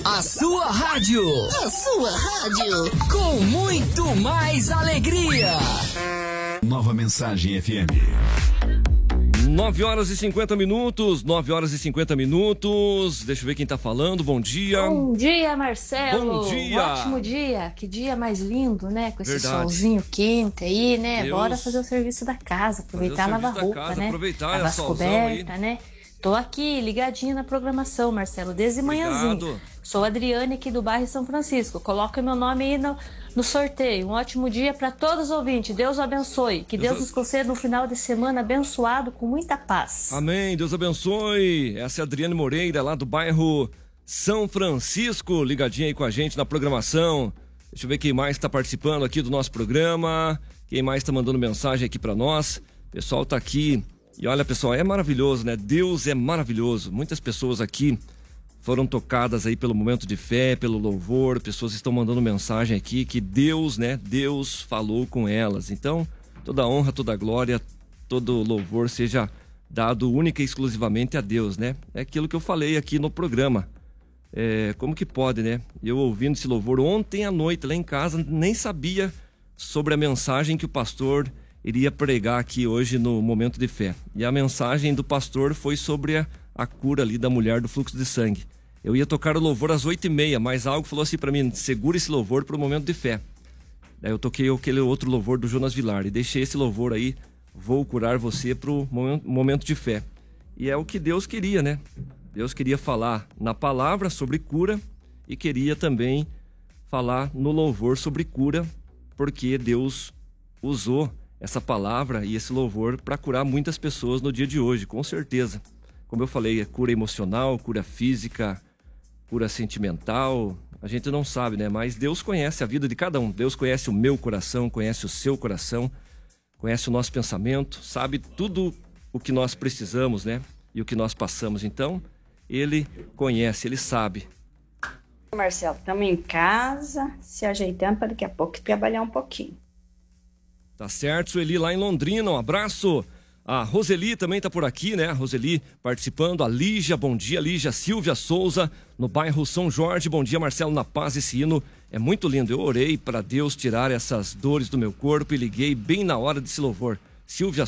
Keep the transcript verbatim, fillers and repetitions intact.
A sua rádio. A sua rádio. Com muito mais alegria. Nova Mensagem F M. nove horas e cinquenta minutos, nove horas e cinquenta minutos. Deixa eu ver quem tá falando. Bom dia. Bom dia, Marcelo. Bom dia. Ótimo dia. Que dia mais lindo, né? Com esse Verdade. solzinho quente aí, né? Deus. Bora fazer o serviço da casa, aproveitar a lavar roupa, casa, né? aproveitar lavar as solzão cobertas, aí. né? Tô aqui, ligadinha na programação, Marcelo, desde manhãzinho. Obrigado. Sou a Adriane aqui do bairro São Francisco. Coloca meu nome aí no, no sorteio. Um ótimo dia para todos os ouvintes. Deus abençoe. Que Deus Deus nos conceda um final de semana abençoado com muita paz. Amém, Deus abençoe. Essa é a Adriane Moreira, lá do bairro São Francisco, ligadinha aí com a gente na programação. Deixa eu ver quem mais está participando aqui do nosso programa, quem mais está mandando mensagem aqui para nós. O pessoal tá aqui. E olha, pessoal, é maravilhoso, né? Deus é maravilhoso. Muitas pessoas aqui foram tocadas aí pelo momento de fé, pelo louvor. Pessoas estão mandando mensagem aqui que Deus, né? Deus falou com elas. Então, toda honra, toda glória, todo louvor seja dado única e exclusivamente a Deus, né? É aquilo que eu falei aqui no programa. É, como que pode, né? Eu ouvindo esse louvor ontem à noite lá em casa, nem sabia sobre a mensagem que o pastor iria pregar aqui hoje no momento de fé. E a mensagem do pastor foi sobre a, a cura ali da mulher do fluxo de sangue. Eu ia tocar o louvor às oito e meia, mas algo falou assim para mim: segura esse louvor para o momento de fé. Daí eu toquei aquele outro louvor do Jonas Vilar e deixei esse louvor aí, Vou Curar Você, para o momento de fé. E é o que Deus queria, né? Deus queria falar na palavra sobre cura e queria também falar no louvor sobre cura, porque Deus usou essa palavra e esse louvor para curar muitas pessoas no dia de hoje, com certeza. Como eu falei, é cura emocional, cura física, cura sentimental, a gente não sabe, né? Mas Deus conhece a vida de cada um. Deus conhece o meu coração, conhece o seu coração, conhece o nosso pensamento, sabe tudo o que nós precisamos, né? E o que nós passamos. Então, Ele conhece, Ele sabe. Marcelo, estamos em casa, se ajeitando para daqui a pouco trabalhar um pouquinho. Tá certo, Sueli lá em Londrina, um abraço. A Roseli também tá por aqui, né? A Roseli participando, a Lígia, bom dia, Lígia. Silvia Souza, no bairro São Jorge, bom dia, Marcelo, na paz. Esse hino é muito lindo. Eu orei para Deus tirar essas dores do meu corpo e liguei bem na hora desse louvor. Silvia